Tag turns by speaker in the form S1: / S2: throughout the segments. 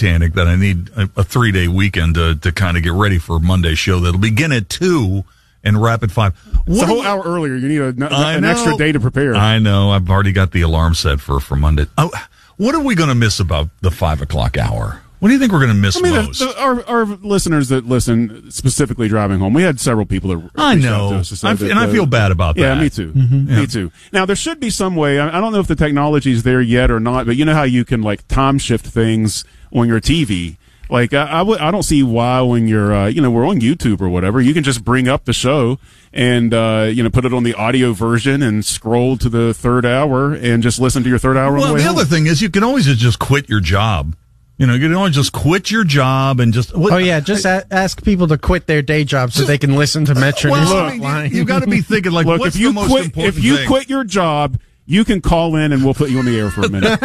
S1: Titanic that I need a 3-day weekend to kind of get ready for Monday's show that'll begin at 2 and wrap at 5.
S2: It's a whole hour earlier. You need an extra day to prepare.
S1: I know. I've already got the alarm set for Monday. Oh, what are we going to miss about the 5 o'clock hour? What do you think we're going to miss most?
S2: Our listeners that listen, specifically driving home, we had several people that
S1: I know, and I feel bad about that.
S2: Yeah, me too. Me too. Now, there should be some way. I don't know if the technology is there yet or not, but you know how you can like time shift things on your TV. Like I don't see why when you're we're on YouTube or whatever, you can just bring up the show and put it on the audio version and scroll to the third hour and just listen to your third hour.
S1: Well,
S2: on the way home.
S1: Other thing is you can always just quit your job. You can always just quit your job and just...
S3: ask people to quit their day job so they can listen to Metro News.
S1: Well, you got to be thinking, like,
S2: look,
S1: what's the most important thing?
S2: If you quit your job, you can call in and we'll put you on the air for a minute.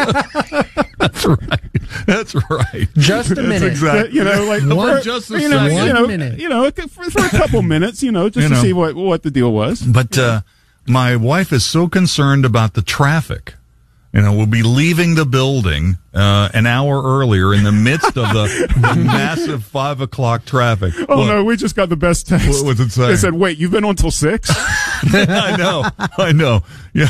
S1: That's right.
S3: Just a minute.
S1: Exactly.
S3: Just a minute.
S2: For a couple minutes, just to see what the deal was.
S1: But my wife is so concerned about the traffic. We'll be leaving the building an hour earlier in the midst of the massive 5 o'clock traffic.
S2: Oh, no, we just got the best text.
S1: What was it saying?
S2: They said, wait, you've been on till 6?
S1: I know. Yeah.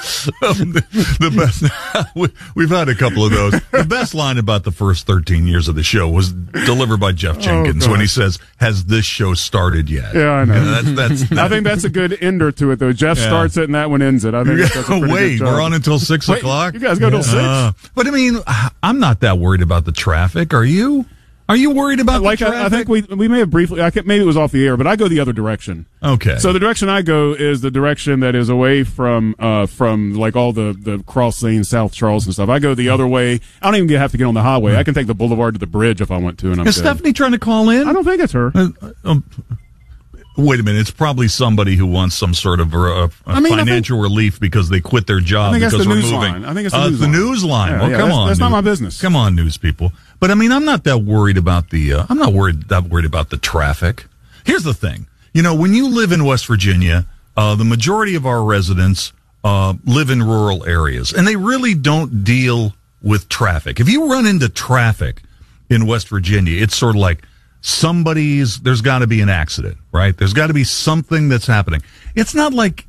S1: The best. We've had a couple of those. The best line about the first 13 years of the show was delivered by Jeff Jenkins when he says, "Has this show started yet?"
S2: Yeah, I know.
S1: That's
S2: I think that's a good ender to it, though. Jeff starts it and that one ends it. I think that's a pretty good job.
S1: We're on until 6 o'clock?
S2: You guys go till 6?
S1: But I mean, I'm not that worried about the traffic. Are you? Are you worried about the traffic?
S2: I think we may have briefly, maybe it was off the air, but I go the other direction.
S1: Okay.
S2: So the direction I go is the direction that is away from like all the cross lane, South Charles and stuff. I go the other way. I don't even have to get on the highway. I can take the boulevard to the bridge if I want to. And
S1: Is Stephanie trying to call in?
S2: I don't think it's her.
S1: Wait a minute. It's probably somebody who wants some sort of financial relief because they quit their job because we're moving.
S2: Line. I think it's the
S1: news line.
S2: Yeah,
S1: well, come on.
S2: That's not my business.
S1: Come on, news people. But I mean, I'm not that worried about I'm not worried about the traffic. Here's the thing. When you live in West Virginia, the majority of our residents live in rural areas, and they really don't deal with traffic. If you run into traffic in West Virginia, it's sort of like there's got to be an accident, right? There's got to be something that's happening. It's not like,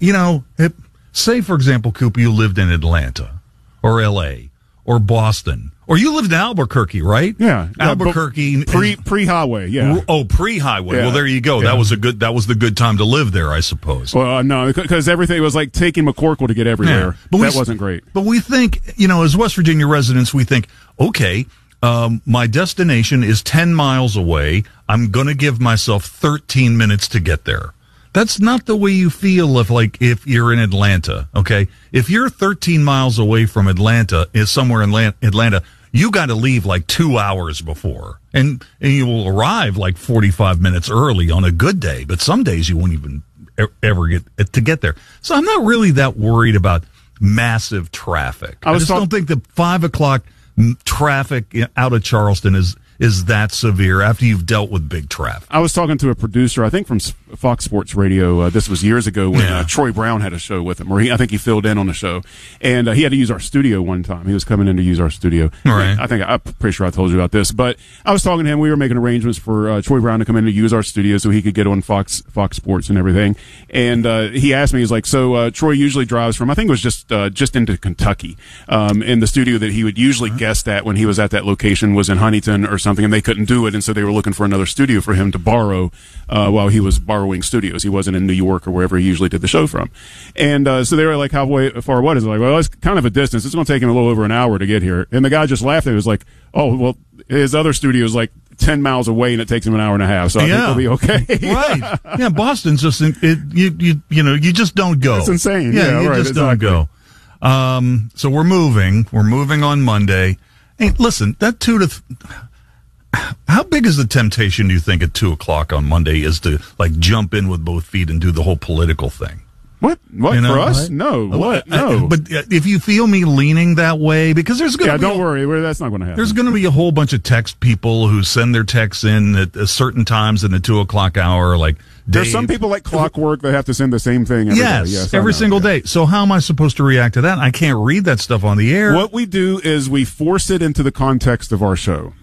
S1: say, for example, Cooper, you lived in Atlanta or L.A. or Boston, or you lived in Albuquerque, right?
S2: Yeah.
S1: Albuquerque.
S2: Pre-highway, yeah.
S1: Oh, pre-highway. Yeah. Well, there you go.
S2: Yeah.
S1: That was the good time to live there, I suppose.
S2: Well, no, because everything was like taking McCorkle to get everywhere. Yeah. But that wasn't great.
S1: But we think, as West Virginia residents, we think, okay, my destination is 10 miles away. I'm going to give myself 13 minutes to get there. That's not the way you feel if you're in Atlanta, okay? If you're 13 miles away from Atlanta, somewhere in Atlanta, you got to leave like 2 hours before. And you will arrive like 45 minutes early on a good day, but some days you won't even ever get there. So I'm not really that worried about massive traffic. I just don't think the 5 o'clock traffic out of Charleston is that severe after you've dealt with big traffic.
S2: I was talking to a producer, I think from Fox Sports Radio. This was years ago when Troy Brown had a show with him, or I think he filled in on the show, and he had to use our studio one time. He was coming in to use our studio.
S1: Right.
S2: I'm pretty sure I told you about this, but I was talking to him. We were making arrangements for Troy Brown to come in to use our studio so he could get on Fox Sports and everything. And he asked me, he's like, so Troy usually drives from, I think it was just into Kentucky, and the studio that he would usually guest at when he was at that location was in Huntington or something, and they couldn't do it, and so they were looking for another studio for him to borrow while he was borrowing studios. He wasn't in New York or wherever he usually did the show from. And so they were like, how far what is it? Like, well, it's kind of a distance. It's going to take him a little over an hour to get here. And the guy just laughed and was like, oh, well, his other studio is like 10 miles away and it takes him an hour and a half. So I think we'll be okay.
S1: Right. Yeah, Boston's just, you just don't go.
S2: It's insane.
S1: Yeah, you just don't go. So we're moving on Monday. Hey, listen, that how big is the temptation, do you think, at 2 o'clock on Monday is to jump in with both feet and do the whole political thing?
S2: What? For us? No. What? No.
S1: But if you feel me leaning that way, because there's going to be...
S2: don't worry. That's not going to happen.
S1: There's going to be a whole bunch of text people who send their texts in at certain times in the 2 o'clock hour, like...
S2: There's some people like clockwork that have to send the same thing every day. Yes,
S1: every single day. So how am I supposed to react to that? I can't read that stuff on the air.
S2: What we do is we force it into the context of our show.